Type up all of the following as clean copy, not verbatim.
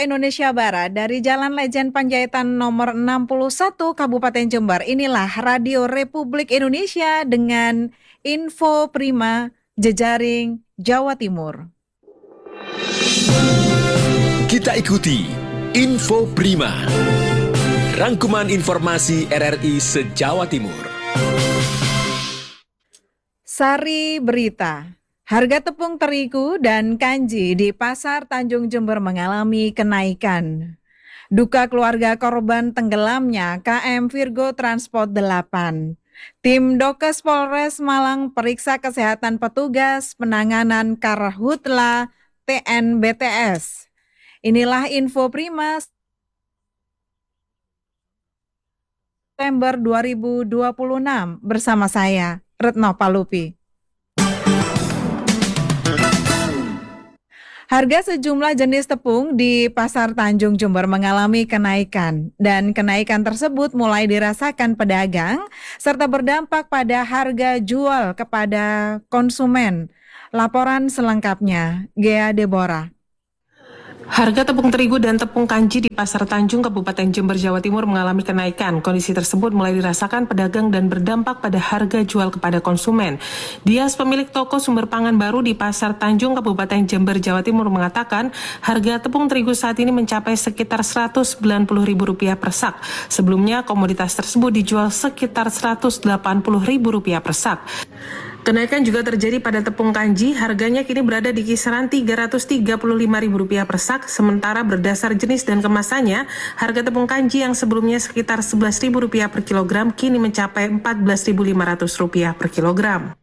Indonesia Barat dari Jalan Lejen Panjaitan nomor 61 Kabupaten Jember. Inilah Radio Republik Indonesia dengan info prima jejaring Jawa Timur. Kita ikuti Info Prima, rangkuman informasi RRI se-Jawa Timur. Sari berita. Harga tepung terigu dan kanji di Pasar Tanjung Jember mengalami kenaikan. Duka keluarga korban tenggelamnya KM Virgo Transport 8. Tim Dokes Polres Malang periksa kesehatan petugas penanganan Karhutla TNBTS. Inilah info prima September 2026 bersama saya, Retno Palupi. Harga sejumlah jenis tepung di Pasar Tanjung Jember mengalami kenaikan dan kenaikan tersebut mulai dirasakan pedagang serta berdampak pada harga jual kepada konsumen. Laporan selengkapnya, Gea Deborah. Harga tepung terigu dan tepung kanji di Pasar Tanjung, Kabupaten Jember, Jawa Timur mengalami kenaikan. Kondisi tersebut mulai dirasakan pedagang dan berdampak pada harga jual kepada konsumen. Dias, pemilik toko sumber pangan baru di Pasar Tanjung, Kabupaten Jember, Jawa Timur mengatakan harga tepung terigu saat ini mencapai sekitar Rp190.000 per sak. Sebelumnya komoditas tersebut dijual sekitar Rp180.000 per sak. Kenaikan juga terjadi pada tepung kanji, harganya kini berada di kisaran Rp335.000 per sak, sementara berdasar jenis dan kemasannya, harga tepung kanji yang sebelumnya sekitar Rp11.000 per kilogram, kini mencapai Rp14.500 per kilogram.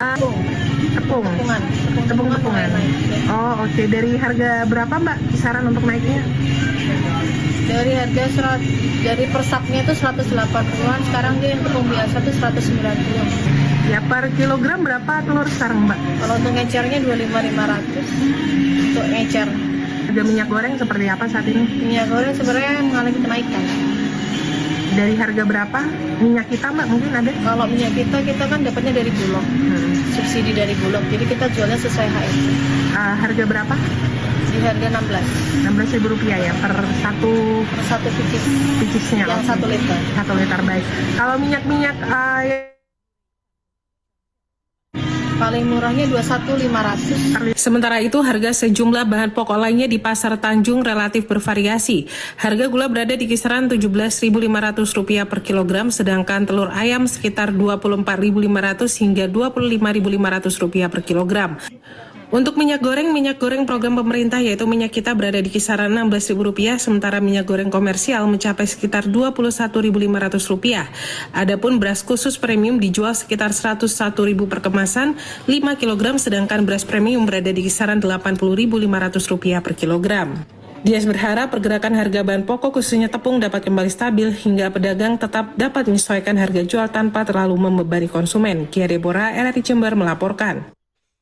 Tepungan. Oh, oke. Dari harga berapa, Mbak, kisaran untuk naiknya? Dari per saknya itu 180-an, sekarang dia yang tepung biasa itu 190. Ya, per kilogram berapa telur sekarang, Mbak? Kalau untuk ngecernya 25.500 untuk ngecer. Harga minyak goreng seperti apa saat ini? Minyak goreng sebenarnya mengalami kenaikan. Dari harga berapa? Minyak kita, Mbak, mungkin ada? Kalau minyak kita kan dapatnya dari Bulog, subsidi dari Bulog, jadi kita jualnya sesuai HSI. Harga berapa? Di harga 16. Rp16.000 ya per satu picisnya. Yang 1 liter. 1 liter, baik. Kalau minyak Paling murahnya 21.500. Sementara itu, harga sejumlah bahan pokok lainnya di Pasar Tanjung relatif bervariasi. Harga gula berada di kisaran Rp17.500 per kilogram, sedangkan telur ayam sekitar Rp24.500 hingga Rp25.500 per kilogram. Untuk minyak goreng program pemerintah yaitu minyak kita berada di kisaran Rp16.000, sementara minyak goreng komersial mencapai sekitar Rp21.500. Adapun beras khusus premium dijual sekitar Rp101.000 per kemasan 5 kg, sedangkan beras premium berada di kisaran Rp80.500 per kilogram. Dias berharap pergerakan harga bahan pokok khususnya tepung dapat kembali stabil hingga pedagang tetap dapat menyesuaikan harga jual tanpa terlalu membebani konsumen. Kia Deborah, RRI Jember melaporkan.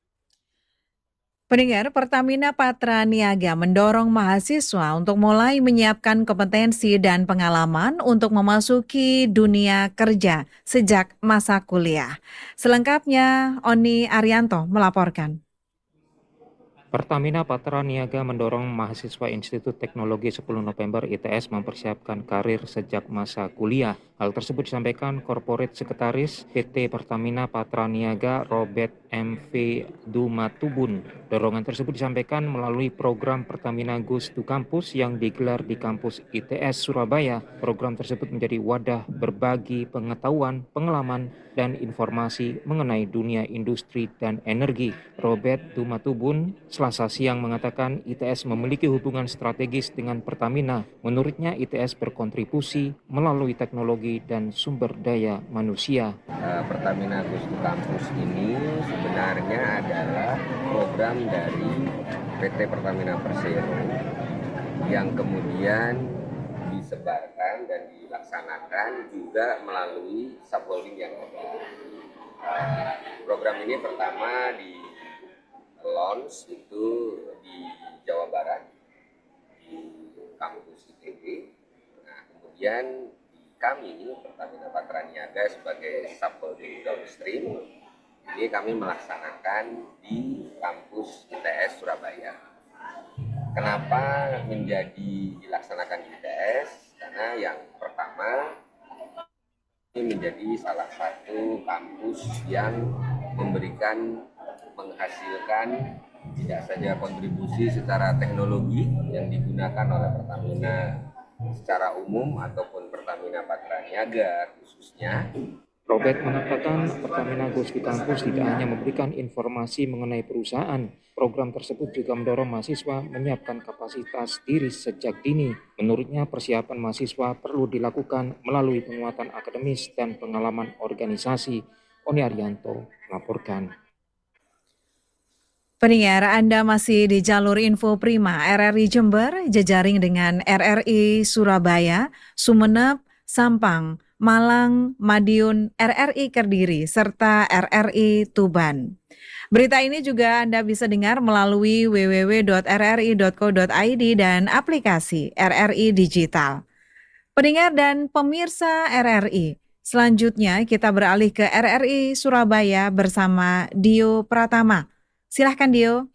Pendengar, Pertamina Patra Niaga mendorong mahasiswa untuk mulai menyiapkan kompetensi dan pengalaman untuk memasuki dunia kerja sejak masa kuliah. Selengkapnya, Oni Arianto melaporkan. Pertamina Patra Niaga mendorong mahasiswa Institut Teknologi 10 November ITS mempersiapkan karir sejak masa kuliah. Hal tersebut disampaikan Korporat Sekretaris PT Pertamina Patra Niaga Robert M.V. Dumatubun. Dorongan tersebut disampaikan melalui program Pertamina Goes to Campus yang digelar di kampus ITS Surabaya. Program tersebut menjadi wadah berbagi pengetahuan, pengalaman, dan informasi mengenai dunia industri dan energi. Robert Dumatubun Selasa siang mengatakan ITS memiliki hubungan strategis dengan Pertamina. Menurutnya ITS berkontribusi melalui teknologi dan sumber daya manusia. Pertamina Goes to Campus ini sebenarnya adalah program dari PT Pertamina Persero yang kemudian disebarkan dan dilaksanakan juga melalui subholding yang ada. Program ini pertama di launch itu di Jawa Barat di kampus ITB. Nah, kemudian kami Pertamina Patra Niaga sebagai subholding downstream ini kami melaksanakan di kampus ITS Surabaya. Kenapa dilaksanakan di ITS? Karena yang pertama, ini menjadi salah satu kampus yang menghasilkan tidak saja kontribusi secara teknologi yang digunakan oleh Pertamina secara umum ataupun Pertamina Patra Niaga khususnya. Robert mengatakan Pertamina Goes to Campus tidak hanya memberikan informasi mengenai perusahaan, program tersebut juga mendorong mahasiswa menyiapkan kapasitas diri sejak dini. Menurutnya persiapan mahasiswa perlu dilakukan melalui penguatan akademis dan pengalaman organisasi. Oni Arianto melaporkan. Pendengar, Anda masih di jalur Info Prima RRI Jember, jejaring dengan RRI Surabaya, Sumeneb, Sampang, Malang, Madiun, RRI Kediri, serta RRI Tuban. Berita ini juga Anda bisa dengar melalui www.rri.co.id dan aplikasi RRI Digital. Pendengar dan pemirsa RRI, selanjutnya kita beralih ke RRI Surabaya bersama Dio Pratama. Silahkan Dio.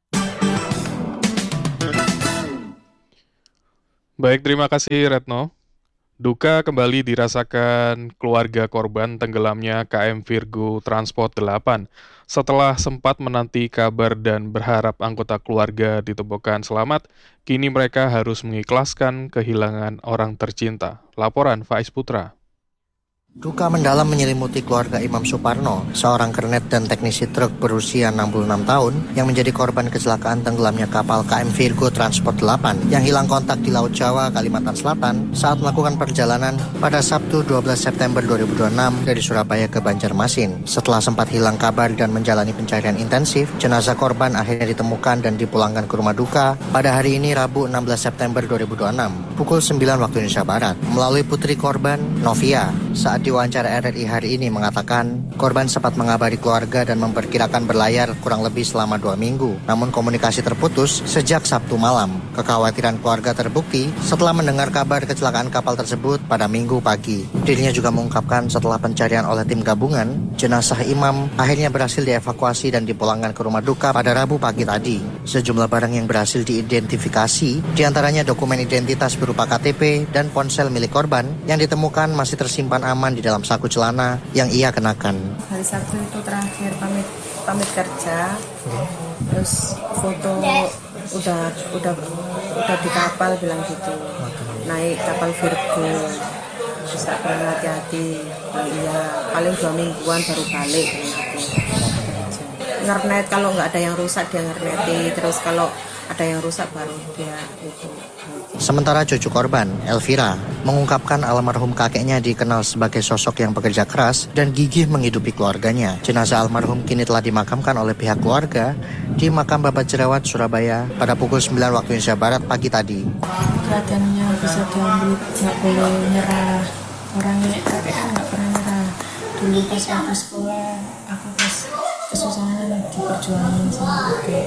Baik, terima kasih Retno. Duka kembali dirasakan keluarga korban tenggelamnya KM Virgo Transport 8. Setelah sempat menanti kabar dan berharap anggota keluarga ditemukan selamat, kini mereka harus mengikhlaskan kehilangan orang tercinta. Laporan Faiz Putra. Duka mendalam menyelimuti keluarga Imam Suparno, seorang kernet dan teknisi truk berusia 66 tahun yang menjadi korban kecelakaan tenggelamnya kapal KM Virgo Transport 8 yang hilang kontak di Laut Jawa, Kalimantan Selatan saat melakukan perjalanan pada Sabtu 12 September 2026 dari Surabaya ke Banjarmasin. Setelah sempat hilang kabar dan menjalani pencarian intensif, jenazah korban akhirnya ditemukan dan dipulangkan ke rumah duka pada hari ini Rabu 16 September 2026, pukul 9 waktu Indonesia Barat. Melalui putri korban, Novia, saat diwawancara RRI hari ini mengatakan korban sempat mengabari keluarga dan memperkirakan berlayar kurang lebih selama 2 minggu. Namun komunikasi terputus sejak Sabtu malam. Kekhawatiran keluarga terbukti setelah mendengar kabar kecelakaan kapal tersebut pada Minggu pagi. Dirinya juga mengungkapkan setelah pencarian oleh tim gabungan, jenazah Imam akhirnya berhasil dievakuasi dan dipulangkan ke rumah duka pada Rabu pagi tadi. Sejumlah barang yang berhasil diidentifikasi, diantaranya dokumen identitas berupa KTP dan ponsel milik korban yang ditemukan masih tersimpan aman di dalam saku celana yang ia kenakan. Hari Sabtu itu terakhir pamit kerja, terus foto udah di kapal bilang gitu, naik kapal Virgo, terus tak pernah hati-hati, iya paling 2 mingguan baru balik gitu. Ngernet, kalau nggak ada yang rusak dia ngerneti, terus kalau ada yang rusak baru dia itu. Sementara cucu korban, Elvira, mengungkapkan almarhum kakeknya dikenal sebagai sosok yang bekerja keras dan gigih menghidupi keluarganya. Jenazah almarhum kini telah dimakamkan oleh pihak keluarga di makam Babat Jerawat, Surabaya pada pukul 9 waktu Indonesia Barat pagi tadi. Keadaannya bisa diambil, nggak boleh nyerah. Orangnya kakek kan nggak pernah nyerah. Dulu pas aku sekolah, aku pas kesusahan diperjuangin sama kakek.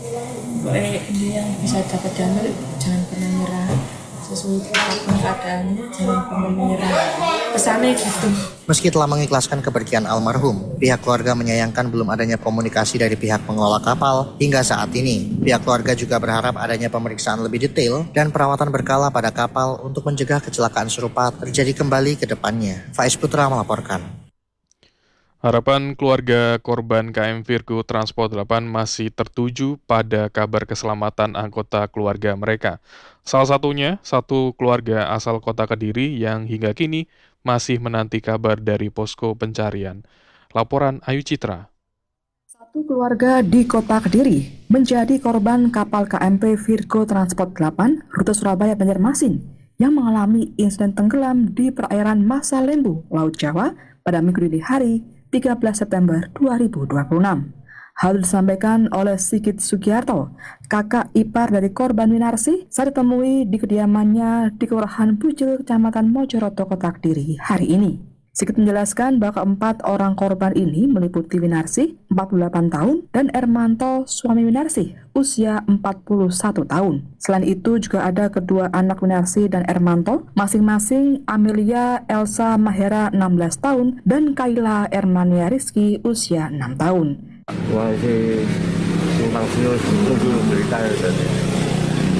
Dia yang bisa dapat diambil, jangan pernah nyerah. Sesuai apapun keadaannya, jangan pernah menyerah. Pesannya gitu. Meski telah mengikhlaskan kepergian almarhum, pihak keluarga menyayangkan belum adanya komunikasi dari pihak pengelola kapal hingga saat ini. Pihak keluarga juga berharap adanya pemeriksaan lebih detail dan perawatan berkala pada kapal untuk mencegah kecelakaan serupa terjadi kembali ke depannya. Faiz Putra melaporkan. Harapan keluarga korban KM Virgo Transport 8 masih tertuju pada kabar keselamatan anggota keluarga mereka. Salah satunya, satu keluarga asal kota Kediri yang hingga kini masih menanti kabar dari posko pencarian. Laporan Ayu Citra. Satu keluarga di kota Kediri menjadi korban kapal KMP Virgo Transport 8 rute Surabaya Banjarmasin yang mengalami insiden tenggelam di perairan Masa Lembu, Laut Jawa pada Minggu dini hari 13 September 2026. Hal disampaikan oleh Sigit Sugiarto, kakak ipar dari korban Winarsi, saat ditemui di kediamannya di Kelurahan Bujil, Kecamatan Mojoroto, Kota Kediri hari ini. Sigit menjelaskan bahwa keempat orang korban ini meliputi Winarsi, 48 tahun, dan Ermanto, suami Winarsi, usia 41 tahun. Selain itu juga ada kedua anak Winarsi dan Ermanto, masing-masing Amelia Elsa Mahera 16 tahun dan Kayla Ermania Rizky usia 6 tahun. Masih simpang siur tunggu berita tadi.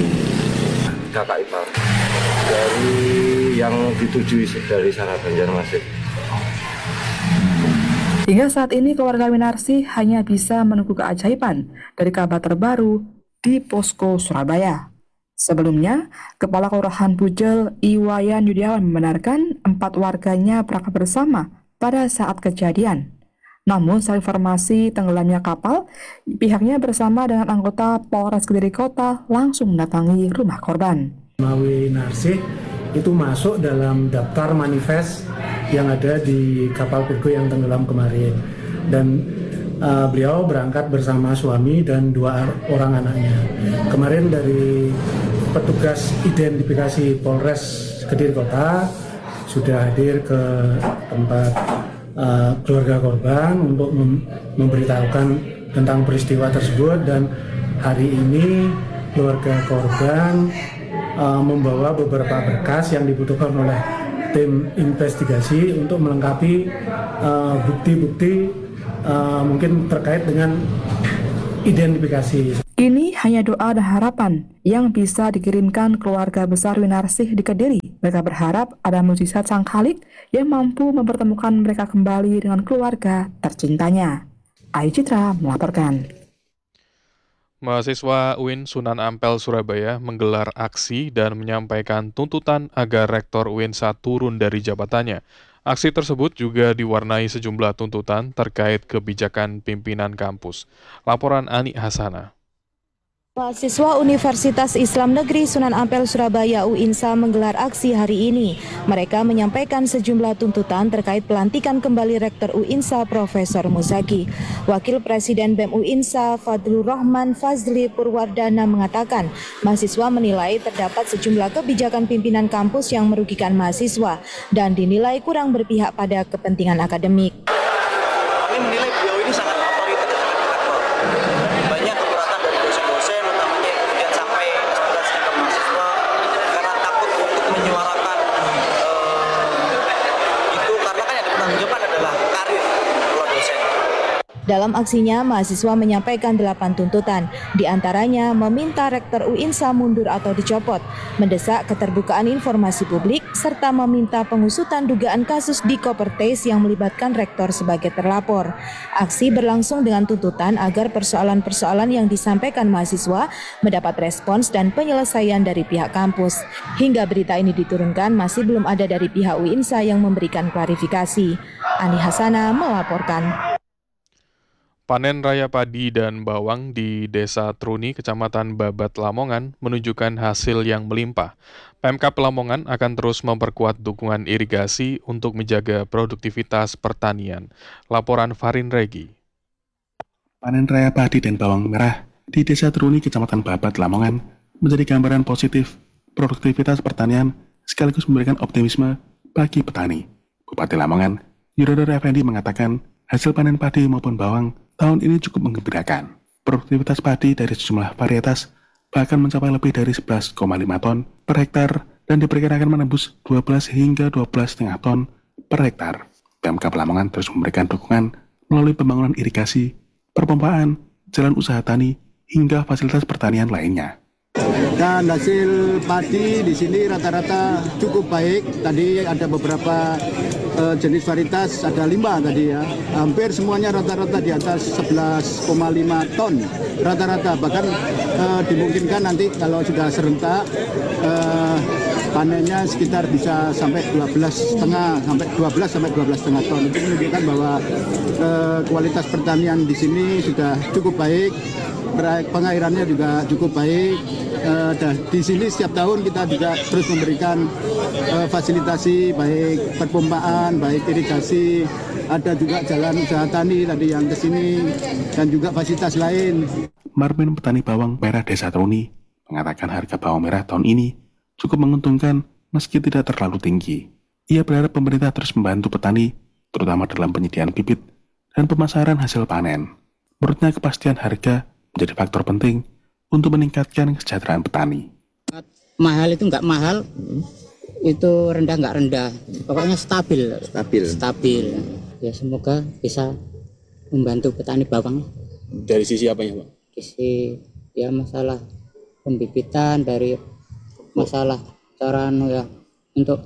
kakak ipar dari yang dituju dari sana Banjarmasin. Hingga saat ini keluarga Winarsi hanya bisa menunggu keajaiban dari kabar terbaru di Posko Surabaya. Sebelumnya, Kepala Kelurahan Bujel Iwayan Yudiawan membenarkan 4 warganya berangkat bersama pada saat kejadian. Namun, saat informasi tenggelamnya kapal, pihaknya bersama dengan anggota Polres Kediri Kota langsung mendatangi rumah korban. Winarsi itu masuk dalam daftar manifest yang ada di kapal Virgo yang tenggelam kemarin, dan beliau berangkat bersama suami dan 2 orang anaknya. Kemarin dari petugas identifikasi Polres Kediri Kota sudah hadir ke tempat keluarga korban untuk memberitahukan tentang peristiwa tersebut, dan hari ini keluarga korban membawa beberapa berkas yang dibutuhkan oleh tim investigasi untuk melengkapi bukti-bukti mungkin terkait dengan identifikasi. Ini hanya doa dan harapan yang bisa dikirimkan keluarga besar Winarsih di Kediri. Mereka berharap ada mukjizat Sang Khalik yang mampu mempertemukan mereka kembali dengan keluarga tercintanya. Ayu Citra melaporkan. Mahasiswa UIN Sunan Ampel Surabaya menggelar aksi dan menyampaikan tuntutan agar Rektor UINSA turun dari jabatannya. Aksi tersebut juga diwarnai sejumlah tuntutan terkait kebijakan pimpinan kampus. Laporan Ani Hasana. Mahasiswa Universitas Islam Negeri Sunan Ampel Surabaya UINSA menggelar aksi hari ini. Mereka menyampaikan sejumlah tuntutan terkait pelantikan kembali Rektor UINSA Profesor Muzaki. Wakil Presiden BEM UINSA Fadlur Rahman Fazli Purwardana mengatakan, mahasiswa menilai terdapat sejumlah kebijakan pimpinan kampus yang merugikan mahasiswa dan dinilai kurang berpihak pada kepentingan akademik. Kami menilai beliau ini sangat otoriter dan aktor. Banyak keberatan dari dosen-dosen, utamanya yang kemudian sampai aspirasi ke mahasiswa karena takut untuk menyuarakan itu, karena kan yang bertanggung jawab adalah karir dua dosen. Dalam aksinya, mahasiswa menyampaikan 8 tuntutan, diantaranya meminta Rektor UINSA mundur atau dicopot, mendesak keterbukaan informasi publik, serta meminta pengusutan dugaan kasus di Kopertais yang melibatkan Rektor sebagai terlapor. Aksi berlangsung dengan tuntutan agar persoalan-persoalan yang disampaikan mahasiswa mendapat respons dan penyelesaian dari pihak kampus. Hingga berita ini diturunkan, masih belum ada dari pihak UINSA yang memberikan klarifikasi. Ani Hasana melaporkan. Panen raya padi dan bawang di Desa Truni, Kecamatan Babat, Lamongan menunjukkan hasil yang melimpah. Pemkab Lamongan akan terus memperkuat dukungan irigasi untuk menjaga produktivitas pertanian. Laporan Farin Regi. Panen raya padi dan bawang merah di Desa Truni, Kecamatan Babat, Lamongan menjadi gambaran positif produktivitas pertanian sekaligus memberikan optimisme bagi petani. Bupati Lamongan, Yurodo Effendi mengatakan hasil panen padi maupun bawang tahun ini cukup menggembirakan. Produktivitas padi dari sejumlah varietas bahkan mencapai lebih dari 11,5 ton per hektar dan diperkirakan menembus 12 hingga 12,5 ton per hektar. Pemkab Lamongan terus memberikan dukungan melalui pembangunan irigasi, perpompaan, jalan usaha tani, hingga fasilitas pertanian lainnya. Dan hasil padi di sini rata-rata cukup baik. Tadi ada beberapa jenis varietas, ada 5 tadi ya. Hampir semuanya rata-rata di atas 11,5 ton rata-rata. Bahkan dimungkinkan nanti kalau sudah serentak panennya sekitar bisa sampai 12,5 sampai 12,5 ton. Itu menunjukkan bahwa kualitas pertanian di sini sudah cukup baik. Pengairannya juga cukup baik. Di sini setiap tahun kita juga terus memberikan fasilitasi baik perpompaan, baik irigasi, ada juga jalan usaha tani tadi yang ke sini dan juga fasilitas lain. Marmin petani bawang merah Desa Truni mengatakan harga bawang merah tahun ini cukup menguntungkan meski tidak terlalu tinggi. Ia berharap pemerintah terus membantu petani, terutama dalam penyediaan bibit dan pemasaran hasil panen. Menurutnya kepastian harga menjadi faktor penting untuk meningkatkan kesejahteraan petani. Mahal itu nggak mahal, itu rendah nggak rendah, pokoknya stabil. Ya semoga bisa membantu petani bawang. Dari sisi apanya, Pak? Sisi ya masalah pembibitan, dari masalah cara untuk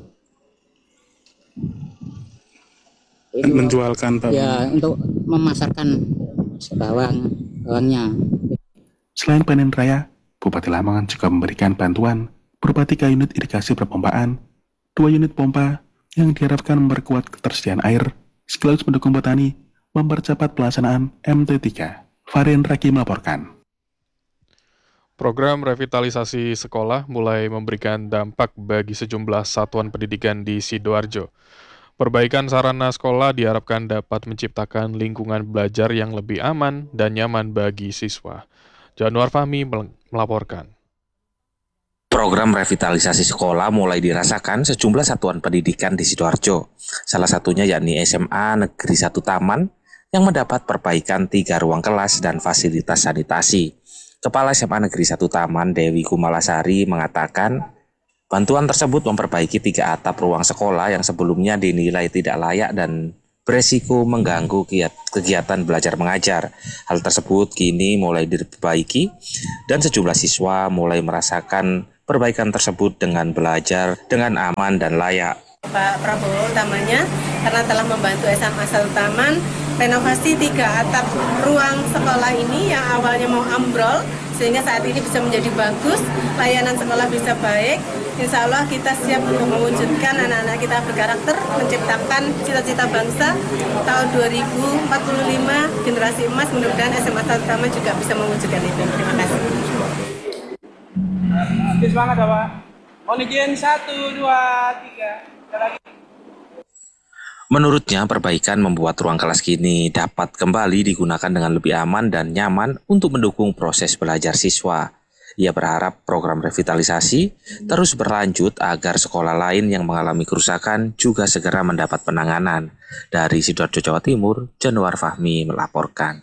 itu, menjualkan bawang. Ya, untuk memasarkan bawangnya. Selain panen raya, Bupati Lamongan juga memberikan bantuan berupa 3 unit irigasi perpompaan, 2 unit pompa yang diharapkan memperkuat ketersediaan air, sekaligus mendukung petani mempercepat pelaksanaan MT3. Varian Raki melaporkan. Program revitalisasi sekolah mulai memberikan dampak bagi sejumlah satuan pendidikan di Sidoarjo. Perbaikan sarana sekolah diharapkan dapat menciptakan lingkungan belajar yang lebih aman dan nyaman bagi siswa. Januar Fahmi melaporkan. Program revitalisasi sekolah mulai dirasakan sejumlah satuan pendidikan di Sidoarjo. Salah satunya yakni SMA Negeri 1 Taman yang mendapat perbaikan 3 ruang kelas dan fasilitas sanitasi. Kepala SMA Negeri 1 Taman, Dewi Kumalasari, mengatakan bantuan tersebut memperbaiki 3 atap ruang sekolah yang sebelumnya dinilai tidak layak dan beresiko mengganggu kegiatan belajar mengajar. Hal tersebut kini mulai diperbaiki dan sejumlah siswa mulai merasakan perbaikan tersebut dengan belajar dengan aman dan layak. Pak Prabowo utamanya karena telah membantu SMA 1 Taman renovasi 3 atap ruang sekolah ini yang awalnya mau ambrol sehingga saat ini bisa menjadi bagus, layanan sekolah bisa baik. Insya Allah kita siap untuk mewujudkan anak-anak kita berkarakter, menciptakan cita-cita bangsa tahun 2045 generasi emas. Mudah-mudahan SMA 1 Taman juga bisa mewujudkan itu. Terima kasih. Semangat Bapak. Onigen 1, 2, 3. Menurutnya, perbaikan membuat ruang kelas kini dapat kembali digunakan dengan lebih aman dan nyaman untuk mendukung proses belajar siswa. Ia berharap program revitalisasi terus berlanjut agar sekolah lain yang mengalami kerusakan juga segera mendapat penanganan. Dari Sidoarjo, Jawa Timur, Januar Fahmi melaporkan.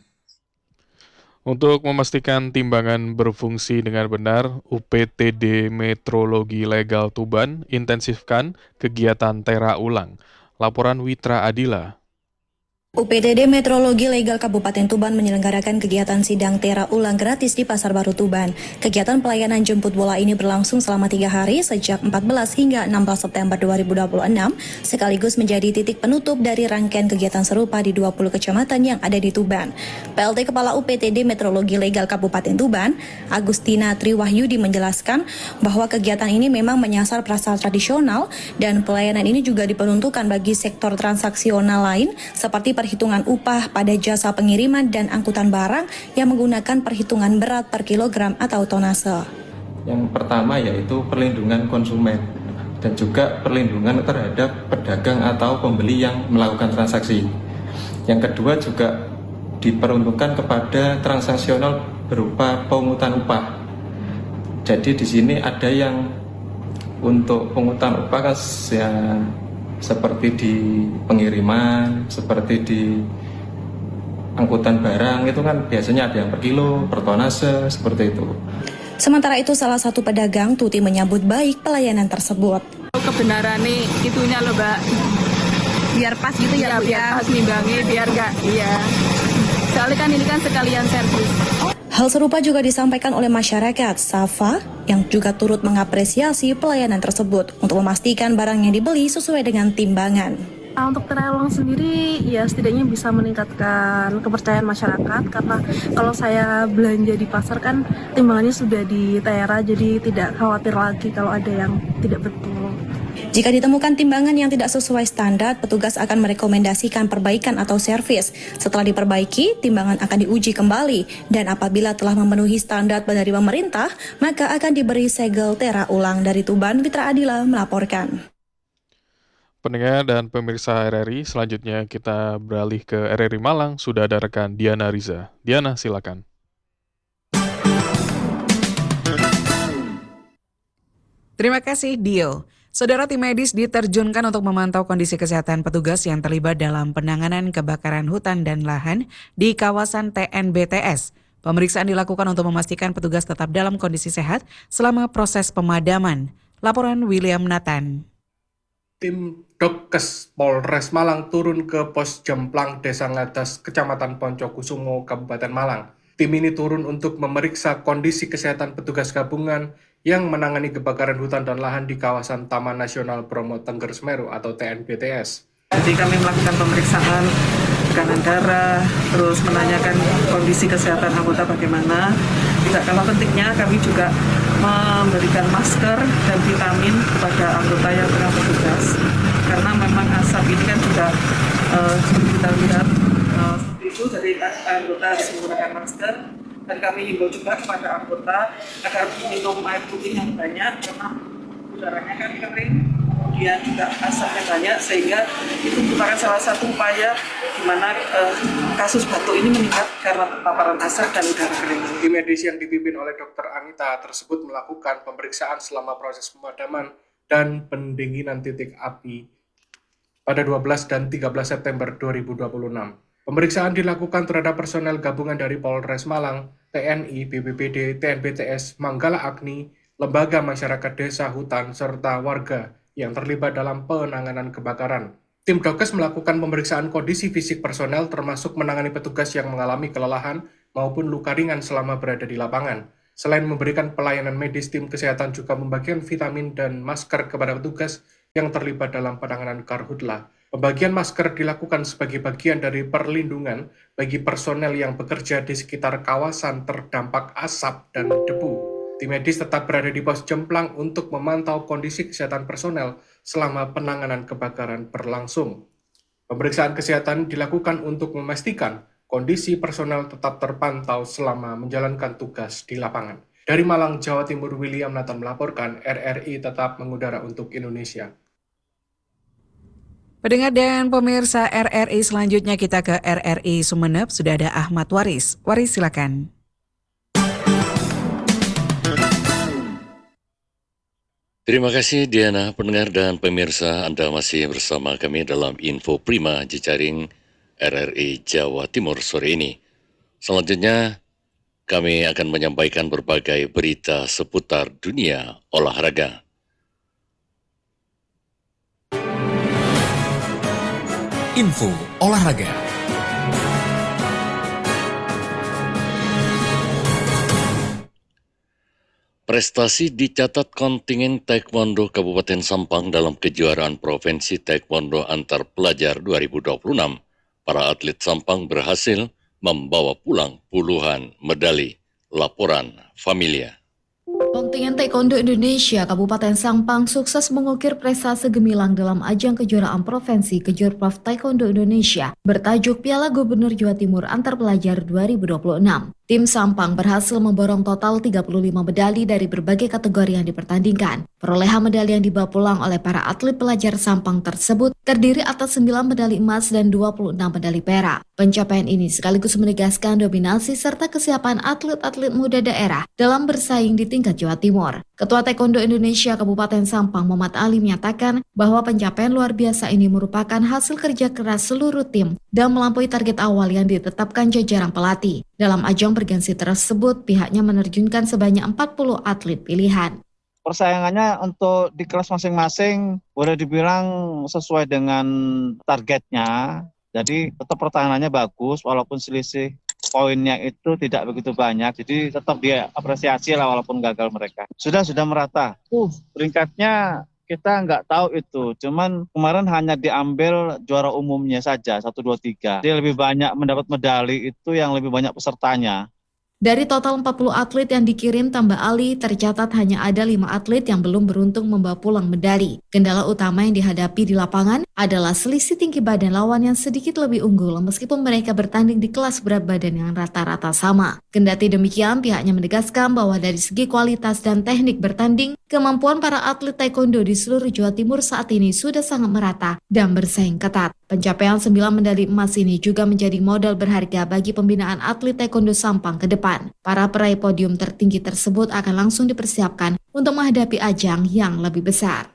Untuk memastikan timbangan berfungsi dengan benar, UPTD Metrologi Legal Tuban intensifkan kegiatan tera ulang. Laporan Witra Adila. UPTD Metrologi Legal Kabupaten Tuban menyelenggarakan kegiatan sidang tera ulang gratis di Pasar Baru Tuban. Kegiatan pelayanan jemput bola ini berlangsung selama 3 hari sejak 14 hingga 16 September 2026, sekaligus menjadi titik penutup dari rangkaian kegiatan serupa di 20 kecamatan yang ada di Tuban. PLT Kepala UPTD Metrologi Legal Kabupaten Tuban, Agustina Triwahyudi menjelaskan bahwa kegiatan ini memang menyasar pasar tradisional dan pelayanan ini juga diperuntukkan bagi sektor transaksional lain seperti perhitungan upah pada jasa pengiriman dan angkutan barang yang menggunakan perhitungan berat per kilogram atau tonase. Yang pertama yaitu perlindungan konsumen dan juga perlindungan terhadap pedagang atau pembeli yang melakukan transaksi. Yang kedua juga diperuntukkan kepada transaksional berupa pungutan upah. Jadi di sini ada yang untuk pungutan upah kan seperti di pengiriman, seperti di angkutan barang itu kan biasanya ada yang per kilo, per tonase, seperti itu. Sementara itu salah satu pedagang Tuti menyambut baik pelayanan tersebut. Kebenaran nih itunya loh Mbak, biar pas gitu ya, biar pas nimbangnya, biar enggak, iya. Soalnya kan ini kan sekalian servis. Hal serupa juga disampaikan oleh masyarakat Safa yang juga turut mengapresiasi pelayanan tersebut untuk memastikan barang yang dibeli sesuai dengan timbangan. Untuk tera ulang sendiri ya setidaknya bisa meningkatkan kepercayaan masyarakat karena kalau saya belanja di pasar kan timbangannya sudah di tera jadi tidak khawatir lagi kalau ada yang tidak betul. Jika ditemukan timbangan yang tidak sesuai standar, petugas akan merekomendasikan perbaikan atau servis. Setelah diperbaiki, timbangan akan diuji kembali dan apabila telah memenuhi standar dari pemerintah, maka akan diberi segel tera ulang. Dari Tuban, Witra Adila melaporkan. Pendengar dan pemirsa RRI, selanjutnya kita beralih ke RRI Malang. Sudah ada rekan Diana Riza. Diana, silakan. Terima kasih, Dio. Saudara, tim medis diterjunkan untuk memantau kondisi kesehatan petugas yang terlibat dalam penanganan kebakaran hutan dan lahan di kawasan TNBTS. Pemeriksaan dilakukan untuk memastikan petugas tetap dalam kondisi sehat selama proses pemadaman. Laporan William Nathan. Tim Dokes Polres Malang turun ke pos Jemplang, Desa Ngadas, Kecamatan Poncokusumo, Kabupaten Malang. Tim ini turun untuk memeriksa kondisi kesehatan petugas gabungan yang menangani kebakaran hutan dan lahan di kawasan Taman Nasional Bromo Tengger Semeru atau TNBTS. Jadi kami melakukan pemeriksaan tekanan darah, terus menanyakan kondisi kesehatan anggota bagaimana. Tidak kalah pentingnya kami juga memberikan masker dan vitamin kepada anggota yang tengah bertugas. Karena memang asap ini kan juga seperti kita lihat itu, jadi anggota harus menggunakan masker. Dan kami himbau juga kepada anggota agar minum air putih yang banyak karena udaranya kan kering, kemudian juga asapnya banyak, sehingga itu merupakan salah satu upaya di mana kasus batuk ini meningkat karena paparan asap dan udara kering. Tim medis yang dipimpin oleh Dr. Anita tersebut melakukan pemeriksaan selama proses pemadaman dan pendinginan titik api pada 12 dan 13 September 2026. Pemeriksaan dilakukan terhadap personel gabungan dari Polres Malang, TNI, BPBD, TNBTS, Manggala Agni, lembaga masyarakat desa, hutan, serta warga yang terlibat dalam penanganan kebakaran. Tim Dokes melakukan pemeriksaan kondisi fisik personel termasuk menangani petugas yang mengalami kelelahan maupun luka ringan selama berada di lapangan. Selain memberikan pelayanan medis, tim kesehatan juga membagikan vitamin dan masker kepada petugas yang terlibat dalam penanganan karhutla. Pembagian masker dilakukan sebagai bagian dari perlindungan bagi personel yang bekerja di sekitar kawasan terdampak asap dan debu. Tim medis tetap berada di pos Jemplang untuk memantau kondisi kesehatan personel selama penanganan kebakaran berlangsung. Pemeriksaan kesehatan dilakukan untuk memastikan kondisi personel tetap terpantau selama menjalankan tugas di lapangan. Dari Malang, Jawa Timur, William Nathan melaporkan, RRI tetap mengudara untuk Indonesia. Pendengar dan pemirsa RRI, selanjutnya kita ke RRI Sumeneb. Sudah ada Ahmad Waris. Waris, silakan. Terima kasih Diana, pendengar dan pemirsa, Anda masih bersama kami dalam Info Prima Jejaring RRI Jawa Timur sore ini. Selanjutnya kami akan menyampaikan berbagai berita seputar dunia olahraga. Info olahraga. Prestasi dicatat kontingen Taekwondo Kabupaten Sampang dalam kejuaraan Provinsi Taekwondo Antar Pelajar 2026. Para atlet Sampang berhasil membawa pulang puluhan medali. Laporan Familia. Kontingen Taekwondo Indonesia Kabupaten Sampang sukses mengukir prestasi gemilang dalam ajang kejuaraan provinsi Kejurprov Taekwondo Indonesia bertajuk Piala Gubernur Jawa Timur Antar Pelajar 2026. Tim Sampang berhasil memborong total 35 medali dari berbagai kategori yang dipertandingkan. Perolehan medali yang dibawa pulang oleh para atlet pelajar Sampang tersebut terdiri atas 9 medali emas dan 26 medali perak. Pencapaian ini sekaligus menegaskan dominasi serta kesiapan atlet-atlet muda daerah dalam bersaing di tingkat Jawa Timur. Ketua Taekwondo Indonesia Kabupaten Sampang Muhammad Ali menyatakan bahwa pencapaian luar biasa ini merupakan hasil kerja keras seluruh tim dan melampaui target awal yang ditetapkan jajaran pelatih. Dalam ajang bergensi tersebut, pihaknya menerjunkan sebanyak 40 atlet pilihan. Persaingannya untuk di kelas masing-masing boleh dibilang sesuai dengan targetnya. Jadi tetap pertahanannya bagus walaupun selisih poinnya itu tidak begitu banyak. Jadi tetap dia apresiasi lah walaupun gagal mereka. Sudah merata. Peringkatnya kita nggak tahu itu. Cuman kemarin hanya diambil juara umumnya saja 1, 2, 3. Dia lebih banyak mendapat medali itu yang lebih banyak pesertanya. Dari total 40 atlet yang dikirim, tambah Ali, tercatat hanya ada 5 atlet yang belum beruntung membawa pulang medali. Kendala utama yang dihadapi di lapangan adalah selisih tinggi badan lawan yang sedikit lebih unggul meskipun mereka bertanding di kelas berat badan yang rata-rata sama. Kendati demikian, pihaknya menegaskan bahwa dari segi kualitas dan teknik bertanding, kemampuan para atlet taekwondo di seluruh Jawa Timur saat ini sudah sangat merata dan bersaing ketat. Pencapaian 9 medali emas ini juga menjadi modal berharga bagi pembinaan atlet taekwondo Sampang ke depan. Para peraih podium tertinggi tersebut akan langsung dipersiapkan untuk menghadapi ajang yang lebih besar.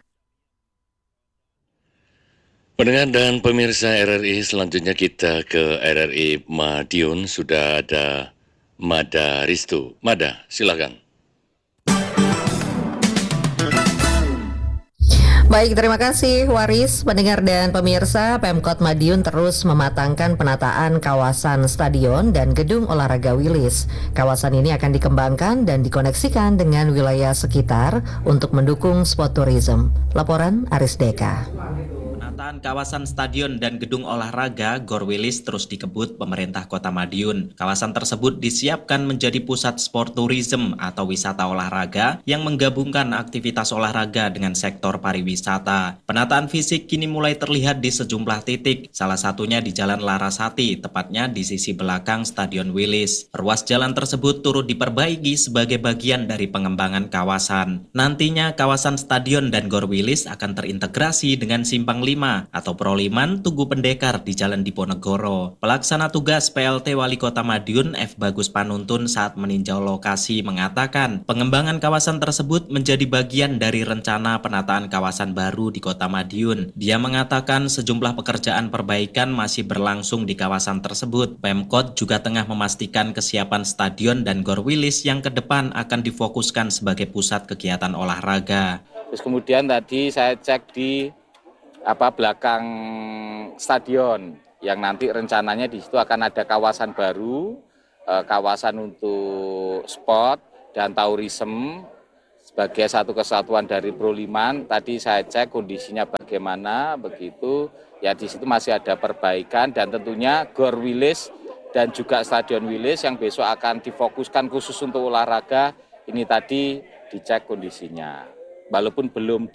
Pendengar dan pemirsa RRI, selanjutnya kita ke RRI Madiun. Sudah ada Mada Ristu. Mada, silakan. Baik, terima kasih Waris, pendengar dan pemirsa. Pemkot Madiun terus mematangkan penataan kawasan stadion dan gedung olahraga Wilis. Kawasan ini akan dikembangkan dan dikoneksikan dengan wilayah sekitar untuk mendukung sport tourism. Laporan Aris Deka. Penataan kawasan stadion dan gedung olahraga Gor Wilis terus dikebut pemerintah Kota Madiun. Kawasan tersebut disiapkan menjadi pusat sport tourism atau wisata olahraga yang menggabungkan aktivitas olahraga dengan sektor pariwisata. Penataan fisik kini mulai terlihat di sejumlah titik, salah satunya di Jalan Larasati, tepatnya di sisi belakang Stadion Wilis. Ruas jalan tersebut turut diperbaiki sebagai bagian dari pengembangan kawasan. Nantinya kawasan stadion dan Gor Wilis akan terintegrasi dengan Simpang 5 atau Proliman Tugu Pendekar di Jalan Diponegoro. Pelaksana tugas PLT Wali Kota Madiun F. Bagus Panuntun saat meninjau lokasi mengatakan pengembangan kawasan tersebut menjadi bagian dari rencana penataan kawasan baru di Kota Madiun. Dia mengatakan sejumlah pekerjaan perbaikan masih berlangsung di kawasan tersebut. Pemkot juga tengah memastikan kesiapan stadion dan Gor Wilis yang ke depan akan difokuskan sebagai pusat kegiatan olahraga. Terus kemudian tadi saya cek di belakang stadion yang nanti rencananya di situ akan ada kawasan baru, kawasan untuk sport dan tourism sebagai satu kesatuan dari Proliman. Tadi saya cek kondisinya bagaimana, begitu ya, di situ masih ada perbaikan dan tentunya Gor Wilis dan juga Stadion Wilis yang besok akan difokuskan khusus untuk olahraga ini tadi dicek kondisinya. Walaupun belum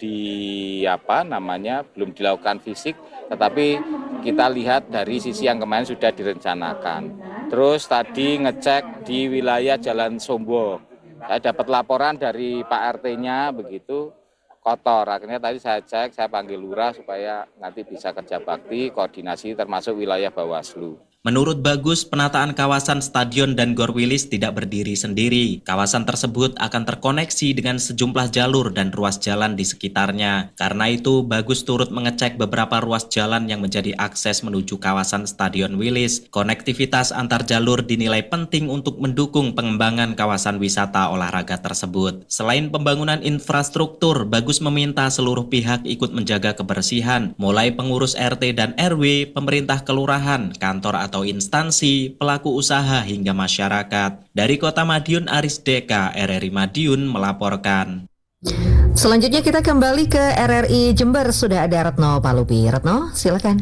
belum dilakukan fisik, tetapi kita lihat dari sisi yang kemarin sudah direncanakan. Terus tadi ngecek di wilayah Jalan Sombo, saya dapat laporan dari Pak RT-nya begitu kotor. Akhirnya tadi saya cek, saya panggil lurah supaya nanti bisa kerja bakti, koordinasi termasuk wilayah Bawaslu. Menurut Bagus, penataan kawasan stadion dan Gor Wilis tidak berdiri sendiri. Kawasan tersebut akan terkoneksi dengan sejumlah jalur dan ruas jalan di sekitarnya. Karena itu, Bagus turut mengecek beberapa ruas jalan yang menjadi akses menuju kawasan Stadion Wilis. Konektivitas antar jalur dinilai penting untuk mendukung pengembangan kawasan wisata olahraga tersebut. Selain pembangunan infrastruktur, Bagus meminta seluruh pihak ikut menjaga kebersihan, mulai pengurus RT dan RW, pemerintah kelurahan, kantor atau instansi, pelaku usaha hingga masyarakat. Dari Kota Madiun, Aris Deka, RRI Madiun melaporkan. Selanjutnya kita kembali ke RRI Jember. Sudah ada Retno Palupi. Retno, silakan.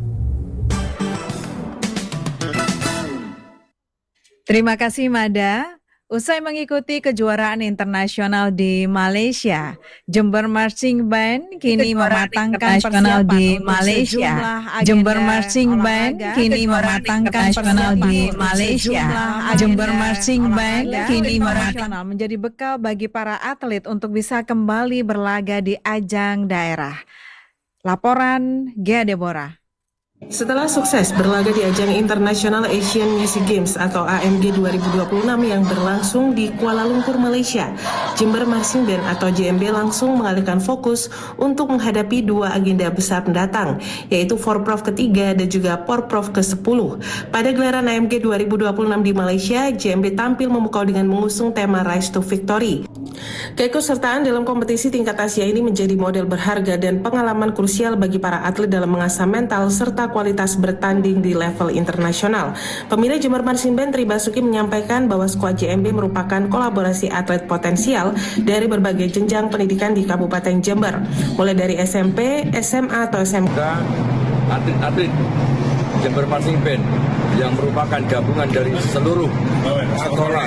Terima kasih Mada. Usai mengikuti kejuaraan internasional di Malaysia, Jember Marching Band kini mematangkan persiapan di Malaysia. Jember Marching Band kini mematangkan persiapan di Malaysia. Jember Marching Band kini mematangkan menjadi bekal bagi para atlet untuk bisa kembali berlaga di ajang daerah. Laporan Gea Deborah. Setelah sukses berlaga di ajang International Asian Music Games atau AMG 2026 yang berlangsung di Kuala Lumpur, Malaysia, Jember Marching Band atau JMB langsung mengalihkan fokus untuk menghadapi dua agenda besar mendatang, yaitu Forprov ketiga dan juga Porprov ke-10. Pada gelaran AMG 2026 di Malaysia, JMB tampil memukau dengan mengusung tema Rise to Victory. Keikutsertaan dalam kompetisi tingkat Asia ini menjadi model berharga dan pengalaman krusial bagi para atlet dalam mengasah mental serta kualitas bertanding di level internasional. Pemilik Jember Marching Band Tri Basuki menyampaikan bahwa skuad JMB merupakan kolaborasi atlet potensial dari berbagai jenjang pendidikan di Kabupaten Jember, mulai dari SMP, SMA atau SMK. Atlet-atlet Jember Marching Band yang merupakan gabungan dari seluruh sekolah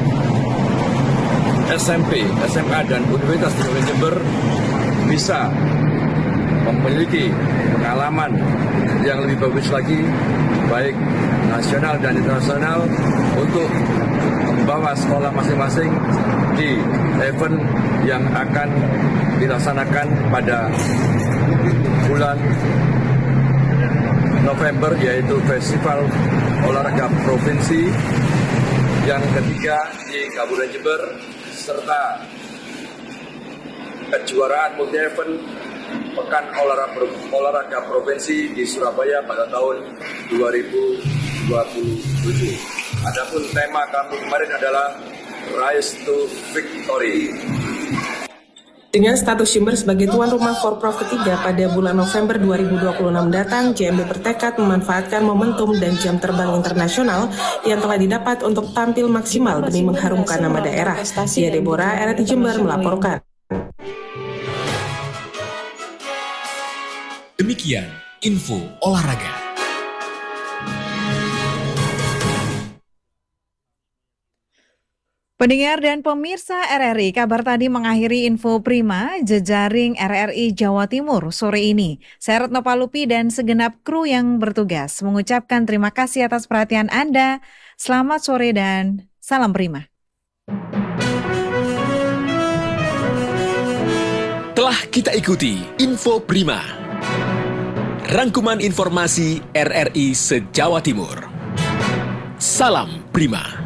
SMP, SMA dan Universitas di Jember bisa memiliki pengalaman yang lebih bagus lagi, baik nasional dan internasional, untuk membawa sekolah masing-masing di event yang akan dilaksanakan pada bulan November, yaitu Festival Olahraga Provinsi yang ketiga di Kabupaten Jember, serta kejuaraan multi-event Pekan Olahraga Provinsi di Surabaya pada tahun 2027. Adapun tema kami kemarin adalah Rise to Victory. Dengan status Jember sebagai tuan rumah Forprov ketiga pada bulan November 2026 datang, JMB bertekad memanfaatkan momentum dan jam terbang internasional yang telah didapat untuk tampil maksimal demi mengharumkan nama daerah. Dia Deborah, RRI Jember melaporkan. Demikian info olahraga. Pendengar dan pemirsa RRI, kabar tadi mengakhiri info Prima jejaring RRI Jawa Timur sore ini. Saya Retno Palupi dan segenap kru yang bertugas mengucapkan terima kasih atas perhatian Anda. Selamat sore dan salam Prima. Telah kita ikuti info Prima. Rangkuman informasi RRI se-Jawa Timur. Salam Prima.